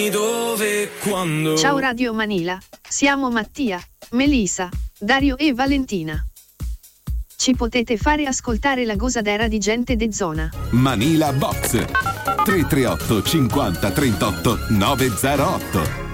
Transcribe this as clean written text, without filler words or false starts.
dimmi dove e quando. Ciao Radio Manila, siamo Mattia, Melissa, Dario e Valentina. Ci potete fare ascoltare la gosadera di gente de zona. Manila Box 338 50 38 908.